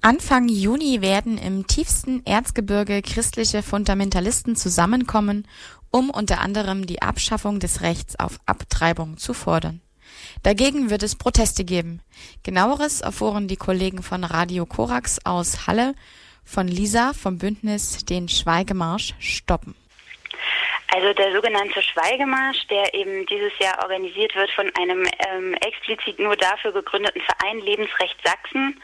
Anfang Juni werden im tiefsten Erzgebirge christliche Fundamentalisten zusammenkommen, um unter anderem die Abschaffung des Rechts auf Abtreibung zu fordern. Dagegen wird es Proteste geben. Genaueres erfuhren die Kollegen von Radio Korax aus Halle von Lisa vom Bündnis Den Schweigemarsch stoppen. Also der sogenannte Schweigemarsch, der eben dieses Jahr organisiert wird von einem explizit nur dafür gegründeten Verein Lebensrecht Sachsen,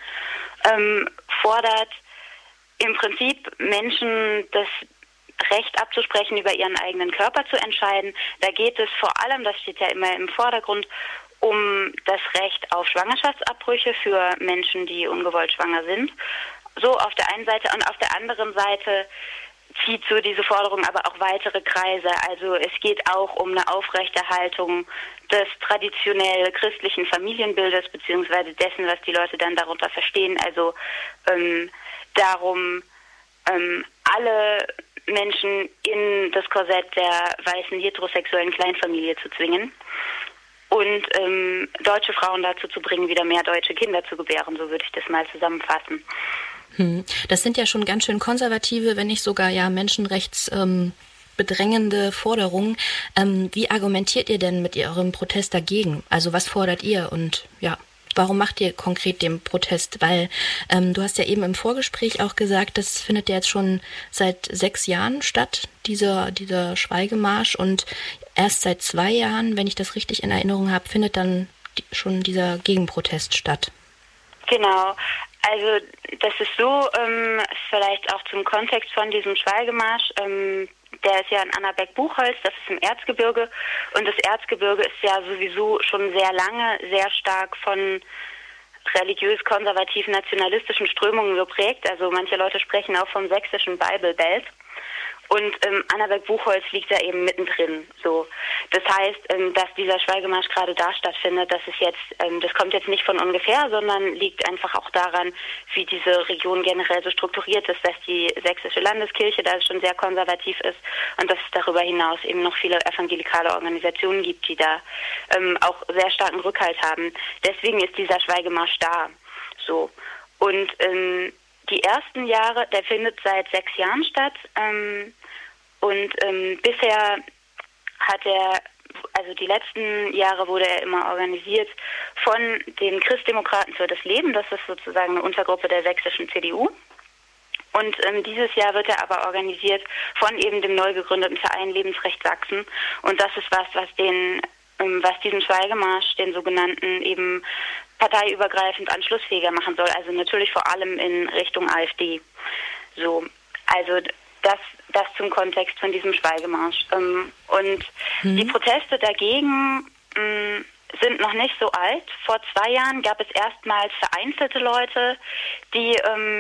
fordert im Prinzip Menschen das Recht abzusprechen, über ihren eigenen Körper zu entscheiden. Da geht es vor allem, das steht ja immer im Vordergrund, um das Recht auf Schwangerschaftsabbrüche für Menschen, die ungewollt schwanger sind. So auf der einen Seite, und auf der anderen Seite zieht so diese Forderung aber auch weitere Kreise. Also es geht auch um eine Aufrechterhaltung des traditionell christlichen Familienbildes, beziehungsweise dessen, was die Leute dann darunter verstehen. Also darum, alle Menschen in das Korsett der weißen heterosexuellen Kleinfamilie zu zwingen und deutsche Frauen dazu zu bringen, wieder mehr deutsche Kinder zu gebären. So würde ich das mal zusammenfassen. Das sind ja schon ganz schön konservative, wenn nicht sogar menschenrechtsbedrängende Forderungen. Wie argumentiert ihr denn mit eurem Protest dagegen? Also was fordert ihr und warum macht ihr konkret den Protest? Weil du hast ja eben im Vorgespräch auch gesagt, das findet ja jetzt schon seit 6 Jahren statt, dieser Schweigemarsch, und erst seit 2 Jahren, wenn ich das richtig in Erinnerung habe, findet dann schon dieser Gegenprotest statt. Genau. Also das ist so, vielleicht auch zum Kontext von diesem Schweigemarsch, der ist ja in Annaberg-Buchholz, das ist im Erzgebirge, und das Erzgebirge ist ja sowieso schon sehr lange sehr stark von religiös-konservativen nationalistischen Strömungen geprägt. Also manche Leute sprechen auch vom sächsischen Bible Belt. Und Annaberg-Buchholz liegt da eben mittendrin. So, das heißt, dass dieser Schweigemarsch gerade da stattfindet, das kommt jetzt nicht von ungefähr, sondern liegt einfach auch daran, wie diese Region generell so strukturiert ist, dass die sächsische Landeskirche da schon sehr konservativ ist und dass es darüber hinaus eben noch viele evangelikale Organisationen gibt, die da auch sehr starken Rückhalt haben. Deswegen ist dieser Schweigemarsch da. So, und die ersten Jahre, der findet seit 6 Jahren statt, und bisher also die letzten Jahre wurde er immer organisiert von den Christdemokraten für das Leben, das ist sozusagen eine Untergruppe der sächsischen CDU. Und dieses Jahr wird er aber organisiert von eben dem neu gegründeten Verein Lebensrecht Sachsen, und das ist was diesen Schweigemarsch, den sogenannten, eben parteiübergreifend anschlussfähiger machen soll, also natürlich vor allem in Richtung AfD. So, also das zum Kontext von diesem Schweigemarsch. Und die Proteste dagegen sind noch nicht so alt. Vor 2 Jahren gab es erstmals vereinzelte Leute, die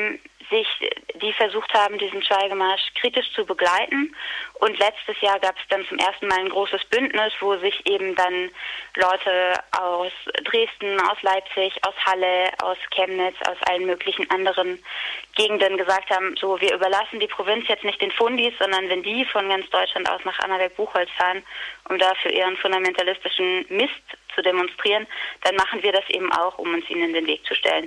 versucht haben, diesen Schweigemarsch kritisch zu begleiten. Und letztes Jahr gab es dann zum ersten Mal ein großes Bündnis, wo sich eben dann Leute aus Dresden, aus Leipzig, aus Halle, aus Chemnitz, aus allen möglichen anderen Gegenden gesagt haben, so, wir überlassen die Provinz jetzt nicht den Fundis, sondern wenn die von ganz Deutschland aus nach Annaberg-Buchholz fahren, um da für ihren fundamentalistischen Mist zu demonstrieren, dann machen wir das eben auch, um uns ihnen in den Weg zu stellen.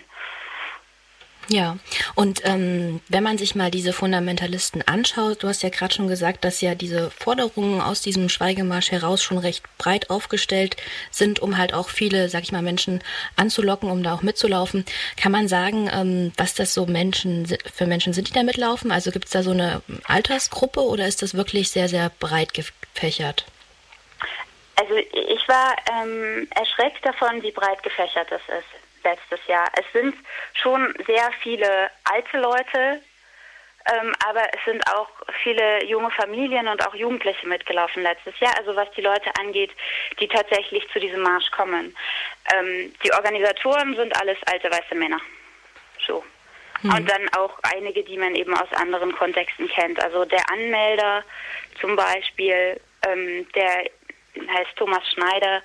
Ja, und wenn man sich mal diese Fundamentalisten anschaut, du hast ja gerade schon gesagt, dass ja diese Forderungen aus diesem Schweigemarsch heraus schon recht breit aufgestellt sind, um halt auch viele, Menschen anzulocken, um da auch mitzulaufen. Kann man sagen, was das so für Menschen sind, die da mitlaufen? Also gibt es da so eine Altersgruppe oder ist das wirklich sehr, sehr breit gefächert? Also ich war erschreckt davon, wie breit gefächert das ist. Letztes Jahr. Es sind schon sehr viele alte Leute, aber es sind auch viele junge Familien und auch Jugendliche mitgelaufen letztes Jahr, also was die Leute angeht, die tatsächlich zu diesem Marsch kommen. Die Organisatoren sind alles alte weiße Männer. So. Und dann auch einige, die man eben aus anderen Kontexten kennt. Also der Anmelder zum Beispiel, der heißt Thomas Schneider,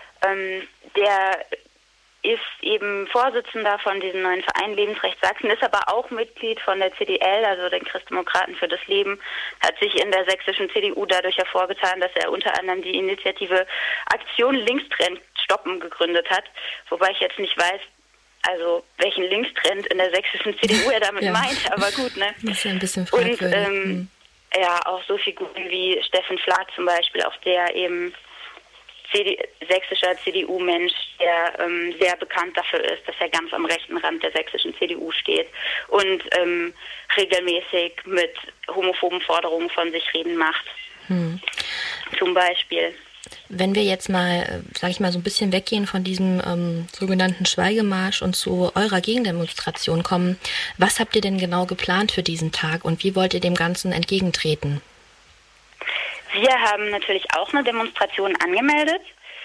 der ist eben Vorsitzender von diesem neuen Verein Lebensrecht Sachsen, ist aber auch Mitglied von der CDL, also den Christdemokraten für das Leben, hat sich in der sächsischen CDU dadurch hervorgetan, dass er unter anderem die Initiative Aktion Linkstrend stoppen gegründet hat, wobei ich jetzt nicht weiß, also welchen Linkstrend in der sächsischen CDU er damit meint, aber gut, ne? Das ist ja ein bisschen fragwürdig. Und ja, auch so Figuren wie Steffen Flath zum Beispiel, auch der eben sächsischer CDU-Mensch, der sehr bekannt dafür ist, dass er ganz am rechten Rand der sächsischen CDU steht und regelmäßig mit homophoben Forderungen von sich reden macht. Zum Beispiel. Wenn wir jetzt mal, sag ich mal, so ein bisschen weggehen von diesem sogenannten Schweigemarsch und zu eurer Gegendemonstration kommen, was habt ihr denn genau geplant für diesen Tag und wie wollt ihr dem Ganzen entgegentreten? Wir haben natürlich auch eine Demonstration angemeldet,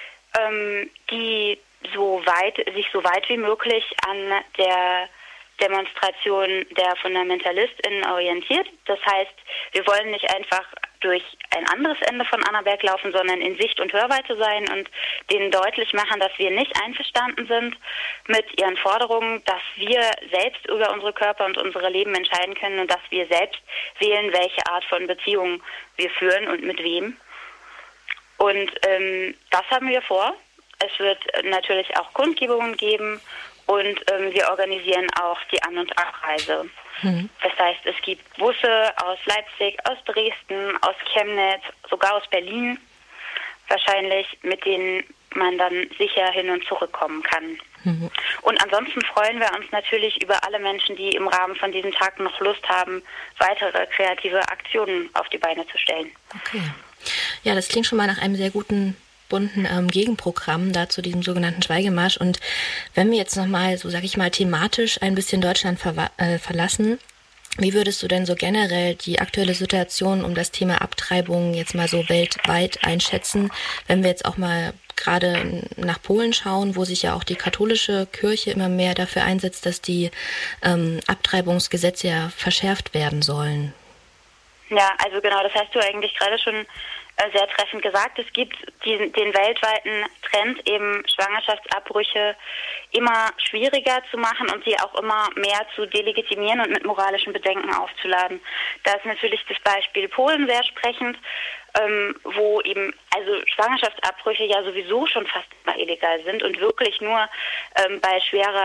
die sich so weit wie möglich an der Demonstration der FundamentalistInnen orientiert. Das heißt, wir wollen nicht einfach durch ein anderes Ende von Annaberg laufen, sondern in Sicht- und Hörweite sein und denen deutlich machen, dass wir nicht einverstanden sind mit ihren Forderungen, dass wir selbst über unsere Körper und unsere Leben entscheiden können und dass wir selbst wählen, welche Art von Beziehungen wir führen und mit wem. Und das haben wir vor. Es wird natürlich auch Kundgebungen geben und wir organisieren auch die An- und Abreise. Das heißt, es gibt Busse aus Leipzig, aus Dresden, aus Chemnitz, sogar aus Berlin wahrscheinlich, mit denen man dann sicher hin und zurückkommen kann. Und ansonsten freuen wir uns natürlich über alle Menschen, die im Rahmen von diesen Tagen noch Lust haben, weitere kreative Aktionen auf die Beine zu stellen. Okay. Ja, das klingt schon mal nach einem sehr guten bunten Gegenprogramm da zu diesem sogenannten Schweigemarsch. Und wenn wir jetzt nochmal, so sag ich mal, thematisch ein bisschen Deutschland verlassen, wie würdest du denn so generell die aktuelle Situation um das Thema Abtreibung jetzt mal so weltweit einschätzen, wenn wir jetzt auch mal gerade nach Polen schauen, wo sich ja auch die katholische Kirche immer mehr dafür einsetzt, dass die Abtreibungsgesetze ja verschärft werden sollen? Ja, also genau, das hast du eigentlich gerade schon sehr treffend gesagt. Es gibt den weltweiten Trend, eben Schwangerschaftsabbrüche immer schwieriger zu machen und sie auch immer mehr zu delegitimieren und mit moralischen Bedenken aufzuladen. Da ist natürlich das Beispiel Polen sehr sprechend, wo eben also Schwangerschaftsabbrüche ja sowieso schon fast immer illegal sind und wirklich nur bei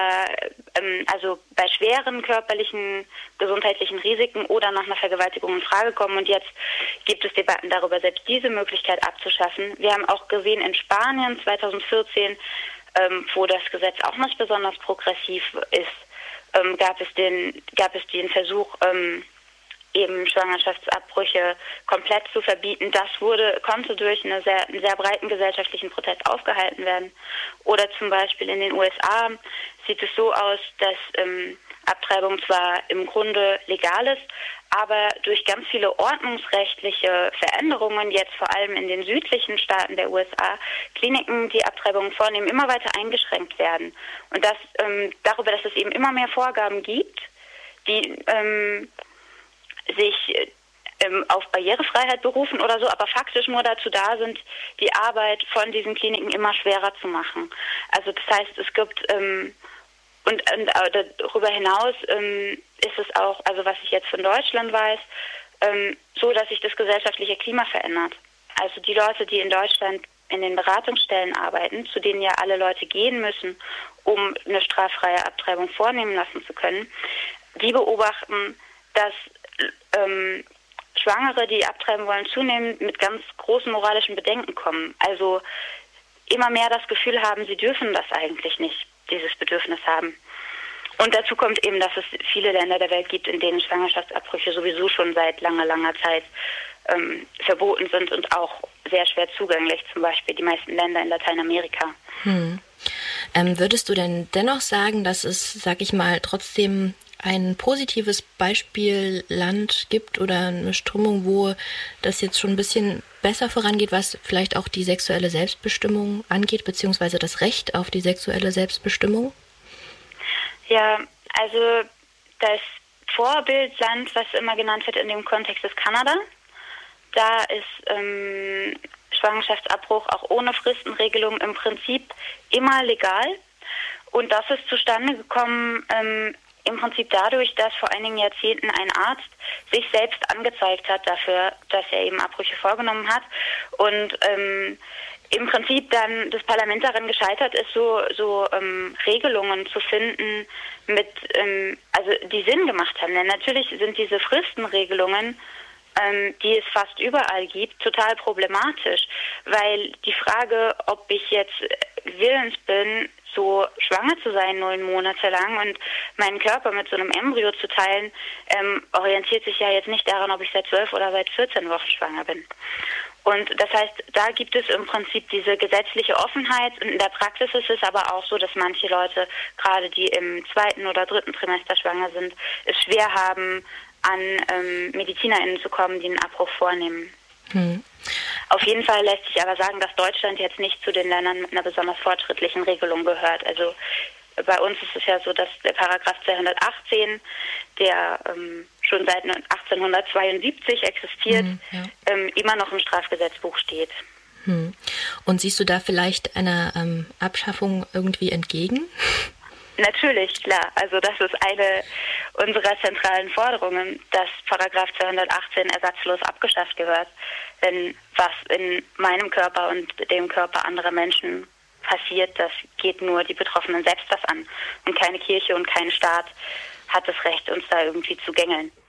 schweren körperlichen, gesundheitlichen Risiken oder nach einer Vergewaltigung in Frage kommen. Und jetzt gibt es Debatten darüber, selbst diese Möglichkeit abzuschaffen. Wir haben auch gesehen in Spanien 2014, wo das Gesetz auch nicht besonders progressiv ist, gab es den Versuch, eben Schwangerschaftsabbrüche komplett zu verbieten. Das konnte durch einen sehr breiten gesellschaftlichen Protest aufgehalten werden. Oder zum Beispiel in den USA sieht es so aus, dass Abtreibung zwar im Grunde legal ist, aber durch ganz viele ordnungsrechtliche Veränderungen, jetzt vor allem in den südlichen Staaten der USA, Kliniken, die Abtreibungen vornehmen, immer weiter eingeschränkt werden. Und das darüber, dass es eben immer mehr Vorgaben gibt, die sich auf Barrierefreiheit berufen oder so, aber faktisch nur dazu da sind, die Arbeit von diesen Kliniken immer schwerer zu machen. Also das heißt, es gibt und darüber hinaus ist es auch, also was ich jetzt von Deutschland weiß, so, dass sich das gesellschaftliche Klima verändert. Also die Leute, die in Deutschland in den Beratungsstellen arbeiten, zu denen ja alle Leute gehen müssen, um eine straffreie Abtreibung vornehmen lassen zu können, die beobachten, dass Schwangere, die abtreiben wollen, zunehmend mit ganz großen moralischen Bedenken kommen. Also immer mehr das Gefühl haben, sie dürfen das eigentlich nicht, dieses Bedürfnis haben. Und dazu kommt eben, dass es viele Länder der Welt gibt, in denen Schwangerschaftsabbrüche sowieso schon seit langer Zeit verboten sind und auch sehr schwer zugänglich, zum Beispiel die meisten Länder in Lateinamerika. Würdest du denn dennoch sagen, dass es, sag ich mal, trotzdem ein positives Beispielland gibt oder eine Strömung, wo das jetzt schon ein bisschen besser vorangeht, was vielleicht auch die sexuelle Selbstbestimmung angeht, beziehungsweise das Recht auf die sexuelle Selbstbestimmung? Ja, also das Vorbildland, was immer genannt wird in dem Kontext, ist Kanada. Da ist Schwangerschaftsabbruch auch ohne Fristenregelung im Prinzip immer legal. Und das ist zustande gekommen im Prinzip dadurch, dass vor einigen Jahrzehnten ein Arzt sich selbst angezeigt hat dafür, dass er eben Abbrüche vorgenommen hat und im Prinzip dann das Parlament daran gescheitert ist, so Regelungen zu finden, also die Sinn gemacht haben. Denn natürlich sind diese Fristenregelungen, die es fast überall gibt, total problematisch, weil die Frage, ob ich jetzt willens bin, so schwanger zu sein 9 Monate lang und meinen Körper mit so einem Embryo zu teilen, orientiert sich ja jetzt nicht daran, ob ich seit 12 oder seit 14 Wochen schwanger bin. Und das heißt, da gibt es im Prinzip diese gesetzliche Offenheit. Und in der Praxis ist es aber auch so, dass manche Leute, gerade die im 2. oder 3. Trimester schwanger sind, es schwer haben, an MedizinerInnen zu kommen, die einen Abbruch vornehmen. Auf jeden Fall lässt sich aber sagen, dass Deutschland jetzt nicht zu den Ländern mit einer besonders fortschrittlichen Regelung gehört. Also bei uns ist es ja so, dass der Paragraph 218, der schon seit 1872 existiert, immer noch im Strafgesetzbuch steht. Und siehst du da vielleicht einer Abschaffung irgendwie entgegen? Natürlich, klar. Also das ist eine unserer zentralen Forderungen, dass Paragraph 218 ersatzlos abgeschafft gehört. Denn was in meinem Körper und dem Körper anderer Menschen passiert, das geht nur die Betroffenen selbst was an. Und keine Kirche und kein Staat hat das Recht, uns da irgendwie zu gängeln.